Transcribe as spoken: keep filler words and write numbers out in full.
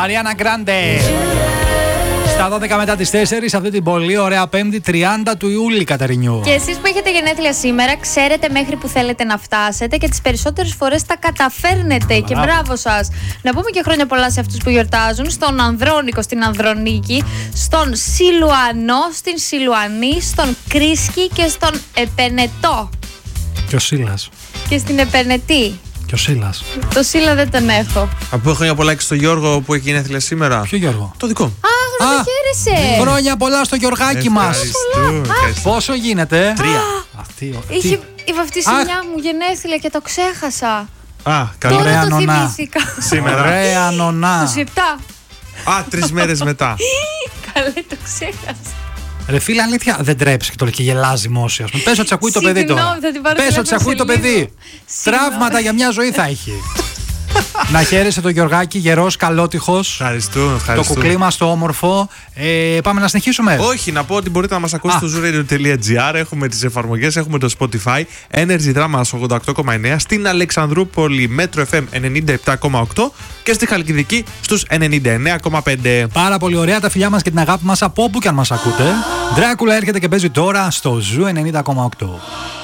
Ariana Grande. Στα δώδεκα μετά τις τέσσερις, αυτή την πολύ ωραία Πέμπτη, τριάντα του Ιούλη, Κατερινιού. Και εσείς που έχετε γενέθλια σήμερα, ξέρετε μέχρι που θέλετε να φτάσετε και τις περισσότερες φορές τα καταφέρνετε. Μπράβο. Και μπράβο σας. Να πούμε και χρόνια πολλά σε αυτούς που γιορτάζουν. Στον Ανδρώνικο, στην Ανδρονίκη, στον Σιλουανό, στην Σιλουανή, στον Κρίσκη και στον Επενετό. Και ο Σίλας. Και στην Επενετή. Και ο Σίλας. Το Σίλα δεν τον έχω. Από χρόνια πολλά και στο Γιώργο που έχει γενέθλια σήμερα. Ποιο Γιώργο? Το δικό μου. Α, χρονοχαίρεσε. Χρόνια πολλά στο Γιωργάκι μας. Πόσο γίνεται? Τρία. Αυτή, Είχε η βαφτισινιά μου γενέθλια και το ξέχασα. Α, καλή. Τώρα Ωραία το νονά. θυμήθηκα. Σήμερα. Ωραία νονά. είκοσι επτά. Α, τρεις μέρες μετά. Καλέ, το ξέχασα. Ρε φίλε, αλήθεια, δεν τρέψει και το λέει και γελάζει δημόσια. Πες ότι σε ακούει το παιδί τώρα. Συγγνώμη, θα την πάρω Πες ότι σε τηλέφωνο ακούει το σε παιδί. λίγο. Τραύματα για μια ζωή θα έχει. Να χαίρεσαι το Γιωργάκι, γερός, καλότυχος. Ευχαριστούμε, Το ευχαριστούμε. κουκλί μας το όμορφο. Ε, πάμε να συνεχίσουμε. Όχι, να πω ότι μπορείτε να μας ακούσετε Α. στο zooradio τελεία gr. Έχουμε τις εφαρμογές, έχουμε το Spotify, Energy Drama ογδόντα οκτώ κόμμα εννέα, στην Αλεξανδρούπολη Metro εφ εμ ενενήντα επτά κόμμα οκτώ και στη Χαλκιδική στους ενενήντα εννέα κόμμα πέντε. Πάρα πολύ ωραία, τα φιλιά μας και την αγάπη μας από όπου και αν μας ακούτε. Δράκουλα έρχεται και παίζει τώρα στο Ζου ενενήντα κόμμα οκτώ.